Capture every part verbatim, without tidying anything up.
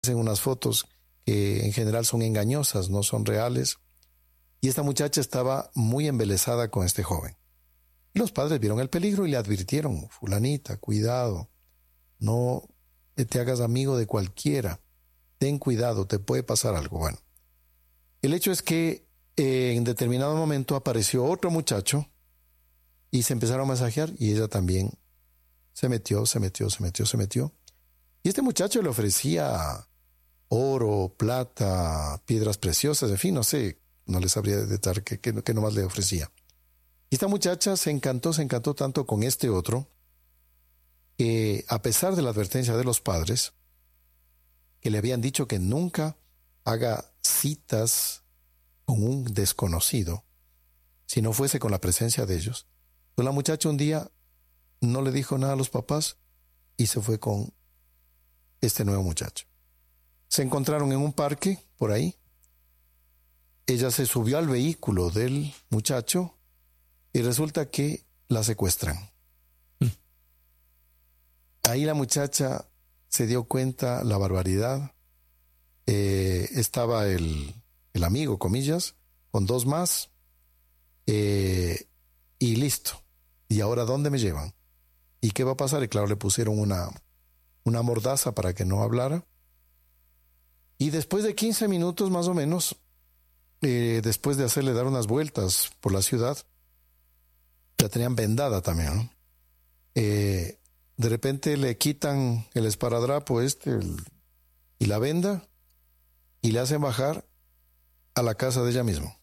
hacen unas fotos que en general son engañosas, no son reales. Y esta muchacha estaba muy embelesada con este joven. Y los padres vieron el peligro y le advirtieron: fulanita, cuidado, no te hagas amigo de cualquiera, ten cuidado, te puede pasar algo. Bueno, el hecho es que eh, en determinado momento apareció otro muchacho y se empezaron a masajear y ella también se metió, se metió, se metió, se metió. Y este muchacho le ofrecía oro, plata, piedras preciosas, en fin, no sé, no les sabría detallar qué, qué, qué nomás le ofrecía. Y esta muchacha se encantó, se encantó tanto con este otro, que a pesar de la advertencia de los padres, que le habían dicho que nunca haga citas con un desconocido, si no fuese con la presencia de ellos, pues la muchacha un día no le dijo nada a los papás y se fue con este nuevo muchacho. Se encontraron en un parque por ahí. Ella se subió al vehículo del muchacho y resulta que la secuestran. Mm. Ahí la muchacha se dio cuenta la barbaridad. Eh, estaba el, el amigo, comillas, con dos más eh, y listo. ¿Y ahora dónde me llevan? ¿Y qué va a pasar? Y claro, le pusieron una, una mordaza para que no hablara. Y después de quince minutos más o menos, eh, después de hacerle dar unas vueltas por la ciudad, la tenían vendada también, ¿no? Eh, de repente le quitan el esparadrapo este el, y la venda y le hacen bajar a la casa de ella misma.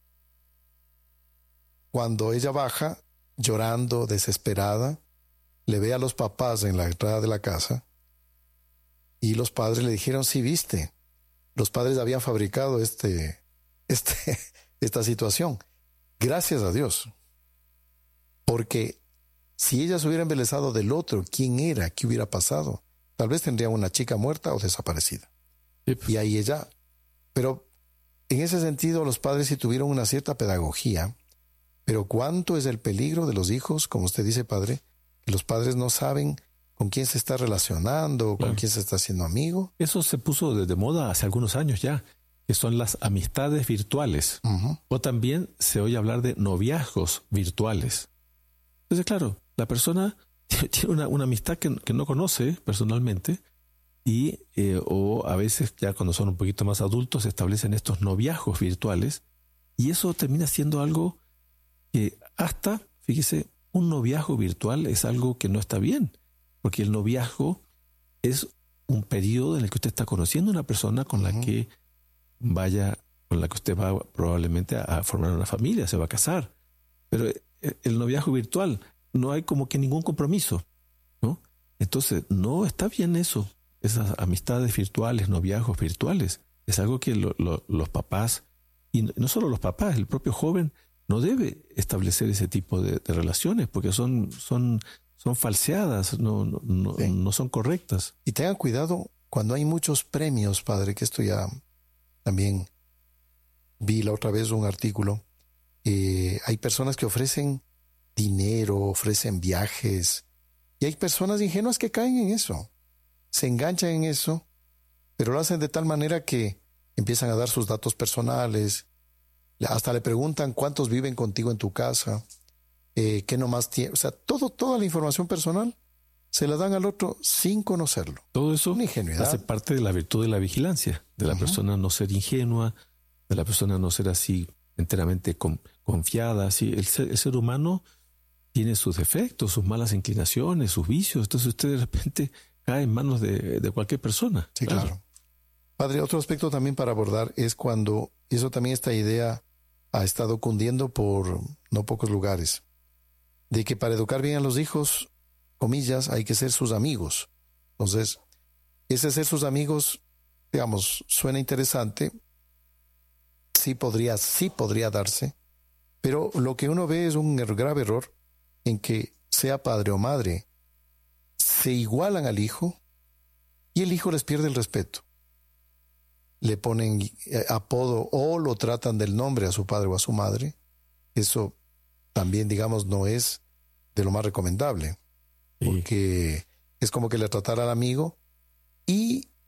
Cuando ella baja, llorando, desesperada, le ve a los papás en la entrada de la casa y los padres le dijeron: sí, viste, los padres habían fabricado este, este, esta situación. Gracias a Dios. Porque si ella se hubiera embelesado del otro, ¿quién era? ¿Qué hubiera pasado? Tal vez tendría una chica muerta o desaparecida. Yep. Y ahí ella... Pero en ese sentido los padres sí tuvieron una cierta pedagogía. Pero ¿cuánto es el peligro de los hijos, como usted dice, padre, que los padres no saben con quién se está relacionando, claro, con quién se está haciendo amigo? Eso se puso de moda hace algunos años ya, que son las amistades virtuales. Uh-huh. O también se oye hablar de noviazgos virtuales. Entonces, claro, la persona tiene una, una amistad que, que no conoce personalmente y eh, o a veces ya cuando son un poquito más adultos se establecen estos noviazgos virtuales y eso termina siendo algo que hasta, fíjese, un noviazgo virtual es algo que no está bien, porque el noviazgo es un periodo en el que usted está conociendo a una persona con la uh-huh. que vaya, con la que usted va probablemente a, a formar una familia, se va a casar. Pero el noviazgo virtual no hay como que ningún compromiso, ¿no? Entonces no está bien eso, esas amistades virtuales, noviazgos virtuales. Es algo que lo, lo, los papás, y no solo los papás, el propio joven no debe establecer ese tipo de, de relaciones porque son, son, son falseadas, no, no, no, sí. no son correctas. Y tengan cuidado cuando hay muchos premios, padre, que esto ya también vi la otra vez un artículo. Eh, hay personas que ofrecen dinero, ofrecen viajes, y hay personas ingenuas que caen en eso, se enganchan en eso, pero lo hacen de tal manera que empiezan a dar sus datos personales, hasta le preguntan cuántos viven contigo en tu casa, eh, qué nomás tiene, o sea, todo, toda la información personal se la dan al otro sin conocerlo. Todo eso hace parte de la virtud de la vigilancia, de la uh-huh. persona no ser ingenua, de la persona no ser así enteramente con, confiada. ¿Sí? El, ser, el ser humano tiene sus defectos, sus malas inclinaciones, sus vicios. Entonces usted de repente cae en manos de, de cualquier persona. Sí, claro. claro. Padre, otro aspecto también para abordar es cuando, y eso también esta idea ha estado cundiendo por no pocos lugares, de que para educar bien a los hijos, comillas, hay que ser sus amigos. Entonces, ese ser sus amigos, digamos, suena interesante. Sí podría, sí podría darse, pero lo que uno ve es un grave error en que sea padre o madre, se igualan al hijo y el hijo les pierde el respeto. Le ponen apodo o lo tratan del nombre a su padre o a su madre. Eso también, digamos, no es de lo más recomendable, sí. porque es como que le tratara al amigo y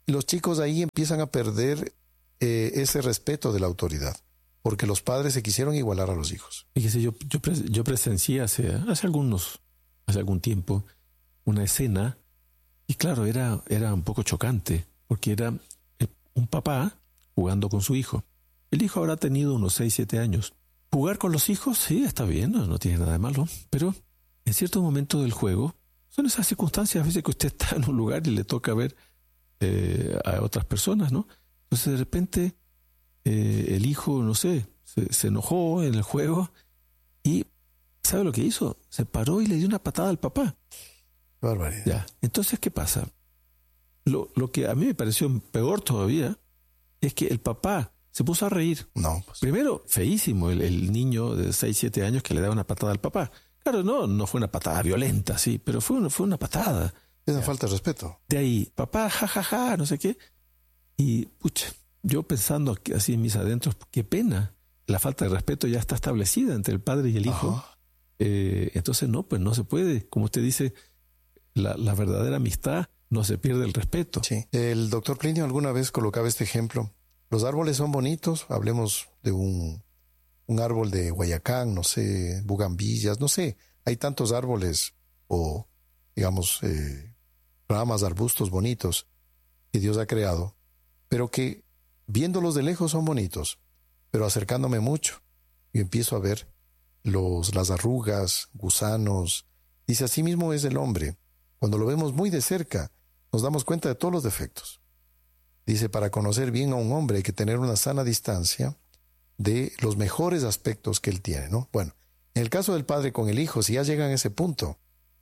los chicos ahí empiezan a perder eh, ese respeto de la autoridad, porque los padres se quisieron igualar a los hijos. Fíjese, yo, yo, pres- yo presencié hace, hace algunos, hace algún tiempo una escena, y claro, era, era un poco chocante, porque era eh, un papá jugando con su hijo. El hijo habrá tenido unos seis, siete años. Jugar con los hijos, sí, está bien, no, no tiene nada de malo, pero en cierto momento del juego, son esas circunstancias a veces que usted está en un lugar y le toca ver eh, a otras personas, ¿no? Entonces de repente eh, el hijo, no sé, se, se enojó en el juego y ¿sabe lo que hizo? Se paró y le dio una patada al papá. Barbaridad. Ya. Entonces, ¿qué pasa? Lo, lo que a mí me pareció peor todavía es que el papá se puso a reír. No, pues. Primero, feísimo el, el niño de seis, siete años que le da una patada al papá. Claro, no, no fue una patada violenta, sí, pero fue una, fue una patada. Es una falta de respeto. De ahí, papá, jajaja, ja, ja, no sé qué. Y, pucha, yo pensando aquí, así en mis adentros, qué pena. La falta de respeto ya está establecida entre el padre y el hijo. Eh, entonces, no, pues no se puede. Como usted dice, la, la verdadera amistad no se pierde el respeto. Sí. El doctor Plinio alguna vez colocaba este ejemplo. Los árboles son bonitos, hablemos de un, un árbol de Guayacán, no sé, bugambillas, no sé. Hay tantos árboles o, digamos, eh, ramas, arbustos bonitos que Dios ha creado, pero que viéndolos de lejos son bonitos, pero acercándome mucho, yo empiezo a ver los, las arrugas, gusanos. Dice, así mismo es el hombre. Cuando lo vemos muy de cerca, nos damos cuenta de todos los defectos. Dice, para conocer bien a un hombre hay que tener una sana distancia de los mejores aspectos que él tiene, ¿no? Bueno, en el caso del padre con el hijo, si ya llegan a ese punto,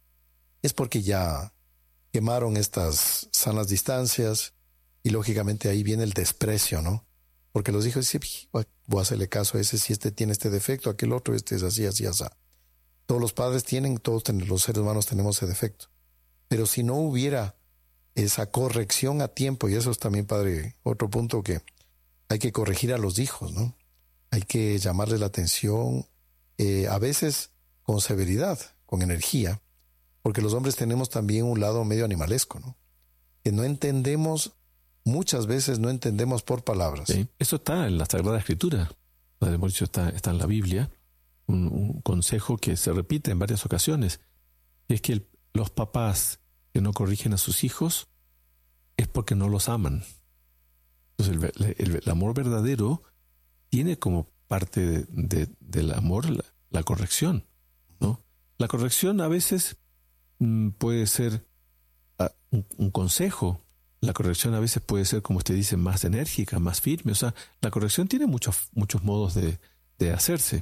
es porque ya quemaron estas sanas distancias y lógicamente ahí viene el desprecio, ¿no? Porque los hijos dicen, voy a hacerle caso a ese, si este tiene este defecto, aquel otro, este es así, así, así. Todos los padres tienen, todos los seres humanos tenemos ese defecto. Pero si no hubiera esa corrección a tiempo, y eso es también, padre, otro punto que hay que corregir a los hijos, ¿no? Hay que llamarles la atención, eh, a veces con severidad, con energía, porque los hombres tenemos también un lado medio animalesco, ¿no? Que no entendemos, muchas veces no entendemos por palabras. Sí. Eso está en la Sagrada Escritura. Padre Mauricio, está, está en la Biblia, un, un consejo que se repite en varias ocasiones, es que el, los papás que no corrigen a sus hijos es porque no los aman. Entonces el, el, el amor verdadero tiene como parte de, de, del amor la, la corrección, ¿no? La corrección a veces mm, puede ser uh, un, un consejo. La corrección a veces puede ser, como usted dice, más enérgica, más firme. O sea, la corrección tiene muchos, muchos modos de, de hacerse.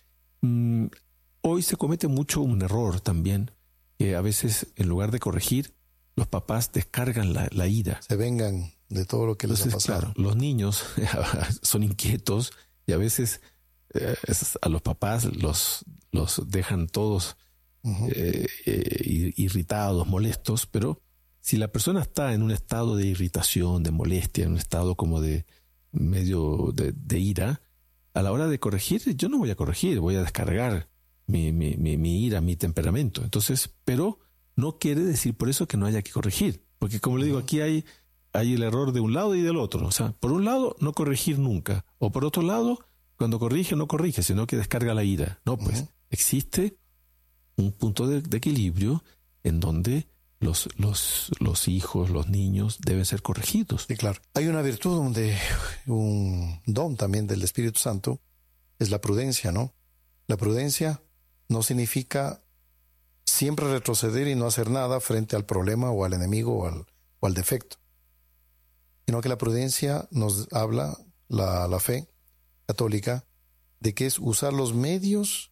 Mm, hoy se comete mucho un error también, que a veces en lugar de corregir, los papás descargan la, la ira. Se vengan de todo lo que les Entonces, ha pasado. Claro, los niños son inquietos y a veces eh, a los papás los, los dejan todos uh-huh. eh, eh, irritados, molestos, pero si la persona está en un estado de irritación, de molestia, en un estado como de medio de, de ira, a la hora de corregir, yo no voy a corregir, voy a descargar mi, mi, mi, mi ira, mi temperamento. Entonces, pero no quiere decir por eso que no haya que corregir, porque como le digo, aquí hay, hay el error de un lado y del otro. O sea, por un lado, no corregir nunca, o por otro lado, cuando corrige, no corrige, sino que descarga la ira. No, pues uh-huh. existe un punto de, de equilibrio en donde los, los, los hijos, los niños deben ser corregidos. Sí, claro. Hay una virtud donde un don también del Espíritu Santo es la prudencia, ¿no? La prudencia no significa siempre retroceder y no hacer nada frente al problema o al enemigo o al, o al defecto, sino que la prudencia nos habla, la, la fe católica, de que es usar los medios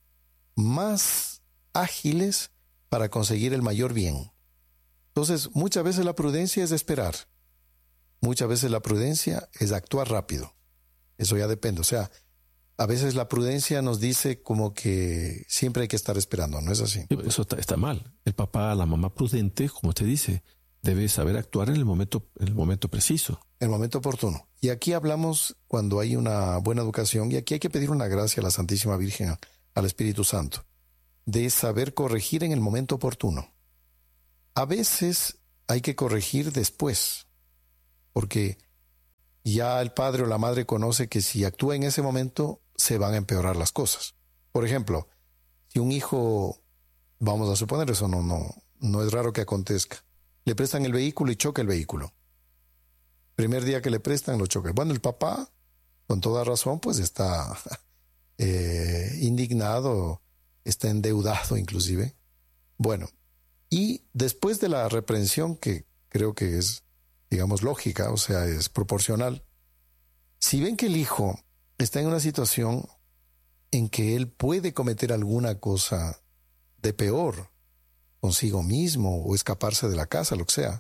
más ágiles para conseguir el mayor bien. Entonces, muchas veces la prudencia es esperar, muchas veces la prudencia es actuar rápido. Eso ya depende, o sea, a veces la prudencia nos dice como que siempre hay que estar esperando, ¿no es así? Eso está, está mal. El papá, la mamá prudente, como usted dice, debe saber actuar en el momento, en el momento preciso. En el momento oportuno. Y aquí hablamos cuando hay una buena educación, y aquí hay que pedir una gracia a la Santísima Virgen, al Espíritu Santo, de saber corregir en el momento oportuno. A veces hay que corregir después. porque ya el padre o la madre conoce que si actúa en ese momento se van a empeorar las cosas. Por ejemplo, si un hijo, vamos a suponer eso, no, no, no es raro que acontezca, le prestan el vehículo y choca el vehículo. Primer día que le prestan, lo choca. Bueno, el papá, con toda razón, pues está eh, indignado, está endeudado inclusive. Bueno, y después de la reprensión, que creo que es, digamos, lógica, o sea, es proporcional, si ven que el hijo está en una situación en que él puede cometer alguna cosa de peor consigo mismo o escaparse de la casa, lo que sea,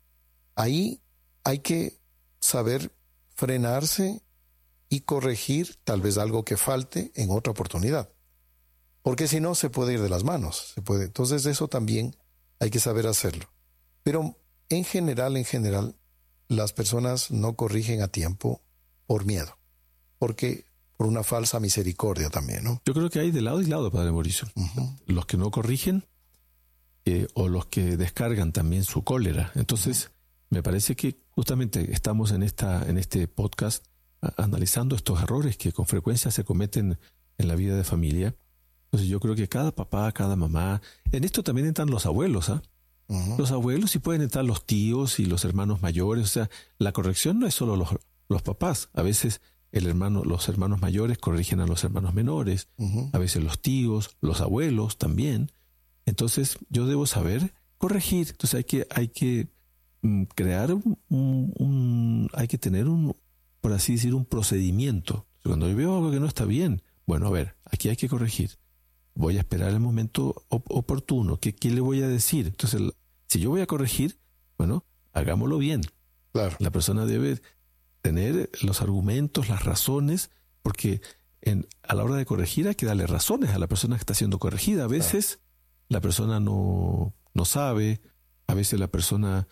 ahí hay que saber frenarse y corregir tal vez algo que falte en otra oportunidad. Porque si no, se puede ir de las manos. Se puede. Entonces eso también hay que saber hacerlo. Pero en general, en general, las personas no corrigen a tiempo por miedo. Porque por una falsa misericordia también, ¿no? Yo creo que hay de lado y lado, Padre Mauricio. Uh-huh. Los que no corrigen eh, o los que descargan también su cólera. Entonces, uh-huh. me parece que justamente estamos en, esta, en este podcast a, analizando estos errores que con frecuencia se cometen en la vida de familia. Entonces yo creo que cada papá, cada mamá, en esto también entran los abuelos, ¿ah? ¿eh? Uh-huh. Los abuelos y pueden entrar los tíos y los hermanos mayores. O sea, la corrección no es solo los, los papás. A veces el hermano, los hermanos mayores corrigen a los hermanos menores. Uh-huh. A veces los tíos, los abuelos también. Entonces yo debo saber corregir. Entonces hay que, hay que um, crear un, un, un, hay que tener un, por así decir, un procedimiento. Cuando yo veo algo que no está bien, bueno, a ver, aquí hay que corregir. Voy a esperar el momento op- oportuno. ¿Qué, ¿Qué le voy a decir? Entonces, si yo voy a corregir, bueno, hagámoslo bien. Claro. La persona debe tener los argumentos, las razones, porque en, a la hora de corregir hay que darle razones a la persona que está siendo corregida. A veces claro. la persona no, no sabe, a veces la persona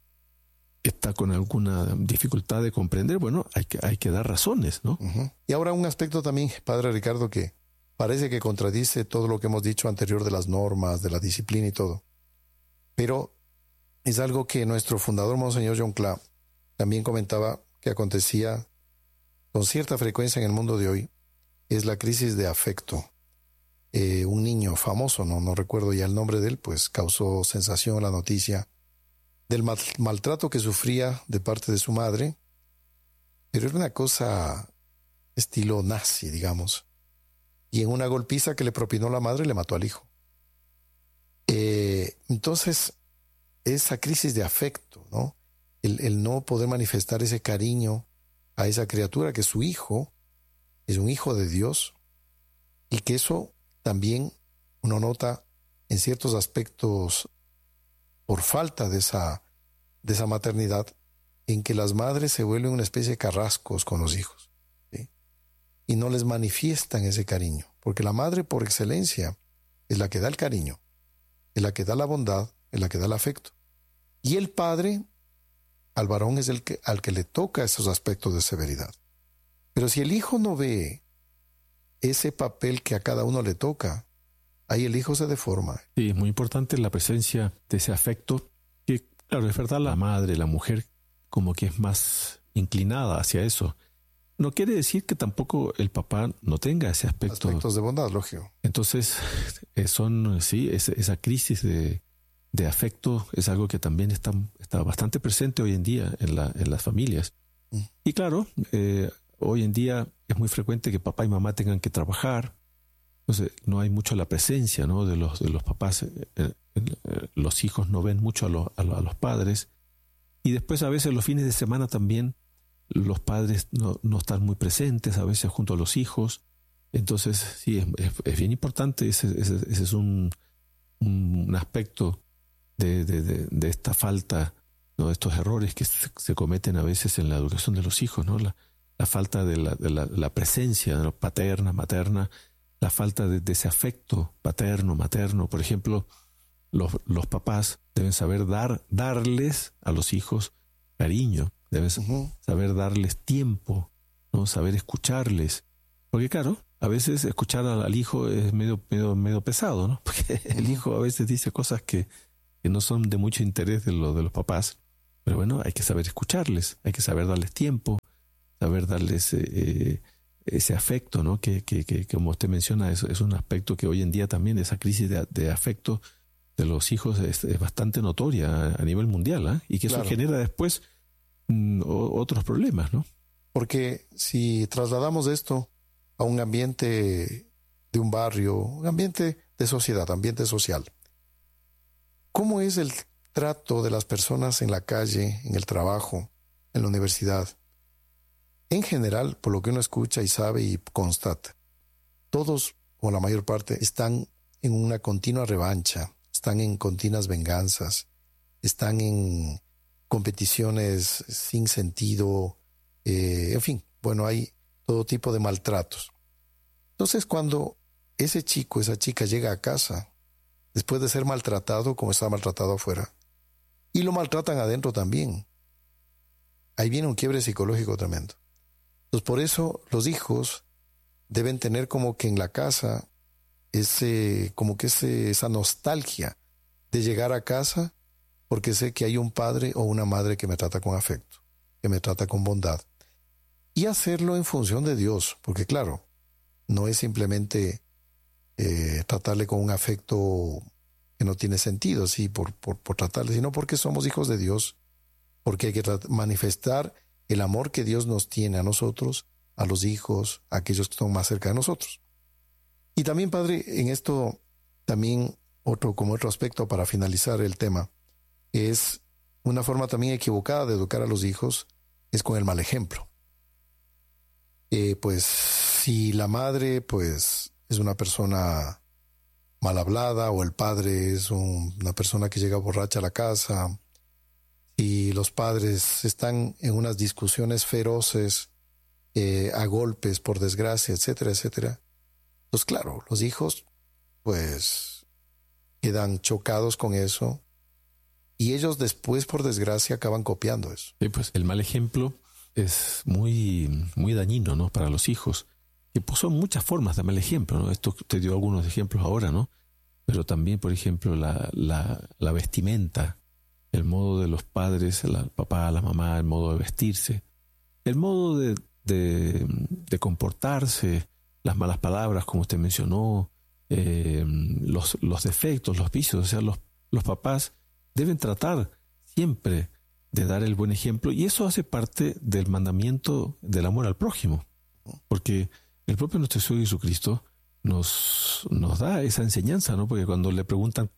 está con alguna dificultad de comprender. Bueno, hay que, hay que dar razones, ¿no? Uh-huh. Y ahora un aspecto también, Padre Ricardo, que parece que contradice todo lo que hemos dicho anterior de las normas, de la disciplina y todo. Pero es algo que nuestro fundador, Monseñor John Cla, también comentaba que acontecía con cierta frecuencia en el mundo de hoy, es la crisis de afecto. Eh, un niño famoso, no, no recuerdo ya el nombre de él, pues causó sensación la noticia del mal, maltrato que sufría de parte de su madre, pero era una cosa estilo nazi, digamos. Y en una golpiza que le propinó la madre le mató al hijo. Eh, entonces, esa crisis de afecto, ¿no? El, el no poder manifestar ese cariño a esa criatura que es su hijo, es un hijo de Dios, y que eso también uno nota en ciertos aspectos por falta de esa, de esa maternidad, en que las madres se vuelven una especie de carrascos con los hijos, ¿sí? Y no les manifiestan ese cariño, porque la madre por excelencia es la que da el cariño, es la que da la bondad, es la que da el afecto. Y el padre, al varón, es el que, al que le toca esos aspectos de severidad. Pero si el hijo no ve ese papel que a cada uno le toca, ahí el hijo se deforma. Sí, es muy importante la presencia de ese afecto, que claro, es verdad, la madre, la mujer, como que es más inclinada hacia eso. No quiere decir que tampoco el papá no tenga ese aspecto. Aspectos de bondad, lógico. Entonces, son, sí, es, esa crisis de, de afecto es algo que también está, está bastante presente hoy en día en, la, en las familias. Mm. Y claro, eh, hoy en día es muy frecuente que papá y mamá tengan que trabajar. Entonces, no hay mucho la presencia, ¿no?, de los, de los papás. Eh, eh, los hijos no ven mucho a, lo, a, lo, a los padres. Y después, a veces, los fines de semana también, los padres no, no están muy presentes, a veces junto a los hijos. Entonces, sí, es, es, es bien importante. Ese, ese, ese es un, un aspecto de, de, de, de esta falta, ¿no?, de estos errores que se, se cometen a veces en la educación de los hijos, ¿no? La, la falta de la, de la, la presencia, ¿no?, paterna, materna, la falta de, de ese afecto paterno, materno. Por ejemplo, los, los papás deben saber dar, darles a los hijos cariño. Debes uh-huh. saber darles tiempo, ¿no?, saber escucharles. Porque claro, a veces escuchar al, al hijo es medio, medio, medio pesado, ¿no? Porque uh-huh. el hijo a veces dice cosas que, que no son de mucho interés de, lo, de los papás. Pero bueno, hay que saber escucharles, hay que saber darles tiempo, saber darles eh, ese afecto, ¿no? Que, que, que como usted menciona, es, es un aspecto que hoy en día también, esa crisis de, de afecto de los hijos es, es bastante notoria a, a nivel mundial, ¿eh? Y que eso Claro. genera después mm, o, otros problemas, ¿no? Porque si trasladamos esto a un ambiente de un barrio, un ambiente de sociedad, ambiente social, ¿cómo es el trato de las personas en la calle, en el trabajo, en la universidad? En general, por lo que uno escucha y sabe y constata, todos o la mayor parte están en una continua revancha, están en continuas venganzas, están en competiciones sin sentido, eh, en fin, bueno, hay todo tipo de maltratos. Entonces, cuando ese chico, esa chica llega a casa, después de ser maltratado como está maltratado afuera, y lo maltratan adentro también, ahí viene un quiebre psicológico tremendo. Entonces, por eso los hijos deben tener como que en la casa ese, como que ese, esa nostalgia de llegar a casa porque sé que hay un padre o una madre que me trata con afecto, que me trata con bondad. Y hacerlo en función de Dios, porque claro, no es simplemente eh, tratarle con un afecto que no tiene sentido, sí, por, por, por tratarle, sino porque somos hijos de Dios, porque hay que manifestar el amor que Dios nos tiene a nosotros, a los hijos, a aquellos que están más cerca de nosotros. Y también, Padre, en esto, también otro, como otro aspecto para finalizar el tema, es una forma también equivocada de educar a los hijos, es con el mal ejemplo. Eh, pues si la madre pues es una persona mal hablada o el padre es un, una persona que llega borracha a la casa, si los padres están en unas discusiones feroces, eh, a golpes, por desgracia, etcétera, etcétera, pues claro, los hijos pues quedan chocados con eso y ellos después, por desgracia, acaban copiando eso. Sí, pues el mal ejemplo es muy, muy dañino, ¿no? Para los hijos. Y pues son muchas formas de mal ejemplo, ¿no? Esto te dio algunos ejemplos ahora, ¿no? Pero también, por ejemplo, la, la, la vestimenta, el modo de los padres, el papá, la mamá, el modo de vestirse, el modo de, de, de comportarse, las malas palabras, como usted mencionó, eh, los, los defectos, los vicios. O sea, los, los papás deben tratar siempre de dar el buen ejemplo, y eso hace parte del mandamiento del amor al prójimo, porque el propio nuestro Señor Jesucristo nos, nos da esa enseñanza, ¿no? Porque cuando le preguntan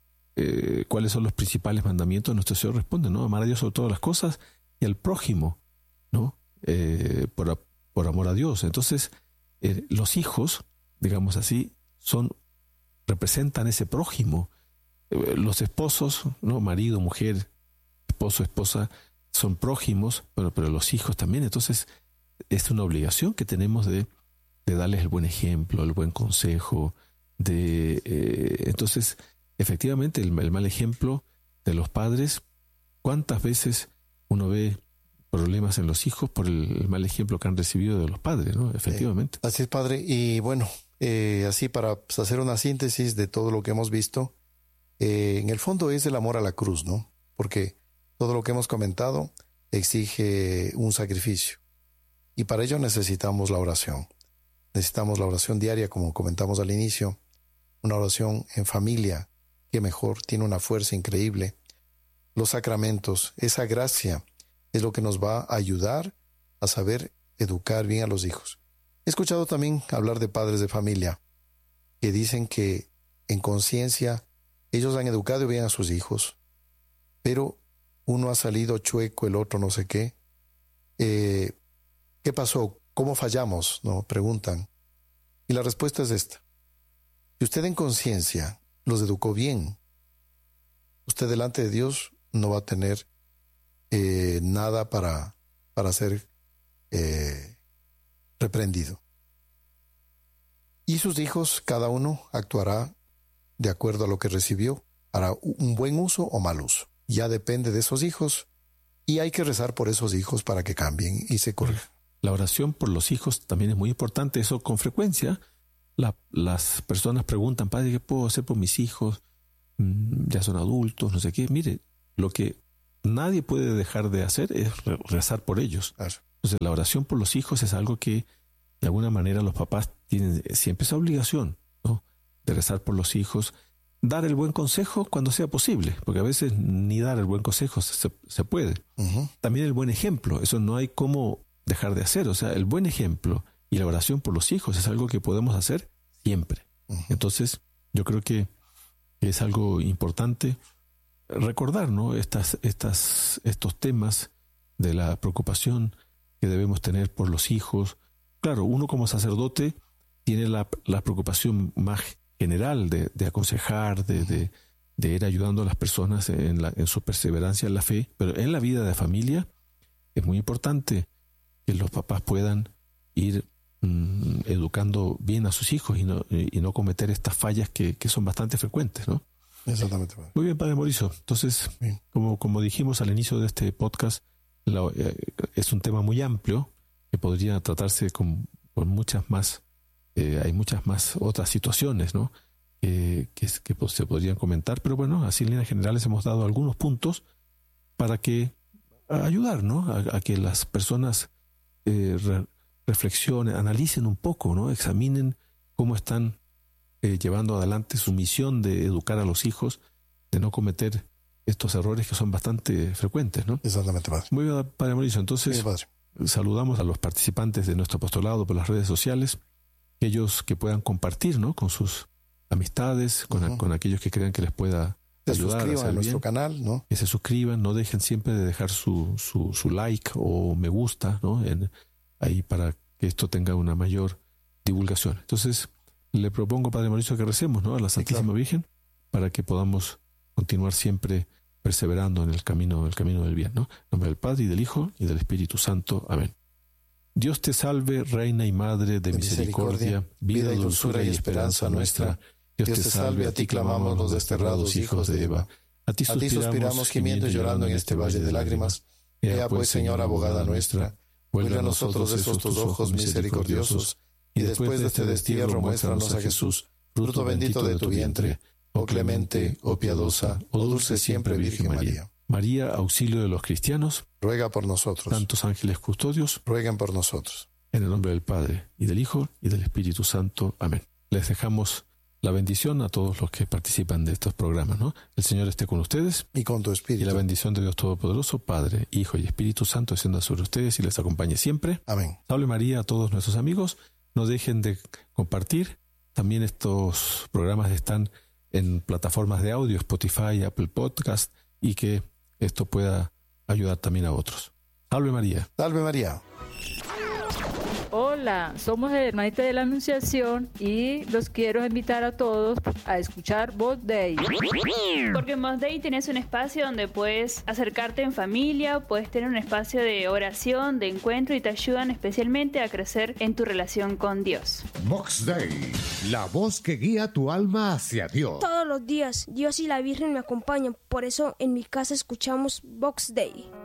eh, cuáles son los principales mandamientos, nuestro Señor responde, ¿no? Amar a Dios sobre todas las cosas y al prójimo, ¿no? Eh, por, por amor a Dios. Entonces, eh, los hijos, digamos así, son representan ese prójimo. Eh, los esposos, ¿no? Marido, mujer, esposo, esposa, son prójimos, pero, pero los hijos también. Entonces, es una obligación que tenemos de, de darles el buen ejemplo, el buen consejo. De, eh, entonces, efectivamente, el, el mal ejemplo de los padres, ¿cuántas veces uno ve problemas en los hijos por el, el mal ejemplo que han recibido de los padres, ¿no? Efectivamente. Eh, así es, Padre. Y bueno, eh, así para pues, hacer una síntesis de todo lo que hemos visto, eh, en el fondo es el amor a la cruz, ¿no? Porque todo lo que hemos comentado exige un sacrificio. Y para ello necesitamos la oración. Necesitamos la oración diaria, como comentamos al inicio. Una oración en familia, que mejor, tiene una fuerza increíble. Los sacramentos, esa gracia, es lo que nos va a ayudar a saber educar bien a los hijos. He escuchado también hablar de padres de familia que dicen que en conciencia ellos han educado bien a sus hijos, pero uno ha salido chueco, el otro no sé qué. Eh, ¿Qué pasó? ¿Cómo fallamos? ¿No? Preguntan. Y la respuesta es esta. Si usted en conciencia los educó bien, usted delante de Dios no va a tener eh, nada para, para ser eh, reprendido. Y sus hijos, cada uno actuará de acuerdo a lo que recibió, hará un buen uso o mal uso. Ya depende de esos hijos y hay que rezar por esos hijos para que cambien y se corrijan. La oración por los hijos también es muy importante. Eso con frecuencia la, las personas preguntan, padre, ¿qué puedo hacer por mis hijos? Mm, ya son adultos, no sé qué. Mire, lo que nadie puede dejar de hacer es rezar por ellos. Claro. Entonces, la oración por los hijos es algo que, de alguna manera, los papás tienen siempre esa obligación, ¿no? De rezar por los hijos, dar el buen consejo cuando sea posible, porque a veces ni dar el buen consejo se, se puede. Uh-huh. También el buen ejemplo, eso no hay cómo dejar de hacer. O sea, el buen ejemplo y la oración por los hijos es algo que podemos hacer siempre. Uh-huh. Entonces, yo creo que es algo importante recordar, ¿no? Estas, estas, estos temas de la preocupación que debemos tener por los hijos. Claro, uno como sacerdote tiene la, la preocupación más general de, de aconsejar, de, de, de ir ayudando a las personas en, la, en su perseverancia en la fe, pero en la vida de familia es muy importante que los papás puedan ir mmm, educando bien a sus hijos y no, y no cometer estas fallas que, que son bastante frecuentes, ¿no? Exactamente. Muy bien, Padre Mauricio. Entonces, como, como dijimos al inicio de este podcast, la, eh, es un tema muy amplio que podría tratarse con, con muchas más, eh, hay muchas más otras situaciones, ¿no? Eh, que, que pues, se podrían comentar, pero bueno, así en líneas generales hemos dado algunos puntos para que a ayudar, ¿no? A, a que las personas eh, re, reflexionen, analicen un poco, ¿no? Examinen cómo están eh, llevando adelante su misión de educar a los hijos, de no cometer estos errores que son bastante frecuentes, ¿no? Exactamente, Padre. Muy bien, Padre Mauricio. Entonces, sí, Padre. Saludamos a los participantes de nuestro apostolado por las redes sociales, aquellos que puedan compartir, ¿no? Con sus amistades, con, uh-huh. a, con aquellos que crean que les pueda se ayudar. suscriban a nuestro bien, canal, ¿no? Que se suscriban, no dejen siempre de dejar su, su, su like o me gusta, ¿no? En, ahí para que esto tenga una mayor divulgación. Entonces, le propongo, Padre Mauricio, que recemos, ¿no? A la Santísima sí, claro. Virgen, para que podamos continuar siempre perseverando en el camino, el camino del bien, ¿no? En nombre del Padre, y del Hijo, y del Espíritu Santo. Amén. Dios te salve, Reina y Madre de, de misericordia, misericordia, vida, dulzura y esperanza nuestra. Dios, Dios te salve, a ti clamamos los desterrados hijos de Eva. A ti suspiramos, a ti suspiramos gimiendo y llorando en este valle de lágrimas. Ea pues, Señora abogada nuestra, vuelve a nosotros esos tus ojos misericordiosos, y después de este destierro muéstranos a Jesús, fruto bendito de tu vientre. Oh clemente, oh piadosa, oh dulce siempre Virgen María. María, auxilio de los cristianos, ruega por nosotros. Santos ángeles custodios, rueguen por nosotros. En el nombre del Padre, y del Hijo, y del Espíritu Santo. Amén. Les dejamos la bendición a todos los que participan de estos programas, ¿no? El Señor esté con ustedes. Y con tu espíritu. Y la bendición de Dios Todopoderoso, Padre, Hijo y Espíritu Santo, descienda sobre ustedes y les acompañe siempre. Amén. Salve María a todos nuestros amigos. No dejen de compartir. También estos programas están en plataformas de audio, Spotify, Apple Podcast, y que esto pueda ayudar también a otros. Salve María. Salve María. Hola, somos el Hermanita de la Anunciación y los quiero invitar a todos a escuchar Voz Day. Porque en Voz Day tenés un espacio donde puedes acercarte en familia, puedes tener un espacio de oración, de encuentro, y te ayudan especialmente a crecer en tu relación con Dios. Vox Day, la voz que guía tu alma hacia Dios. Todos los días, Dios y la Virgen me acompañan, por eso en mi casa escuchamos Vox Day.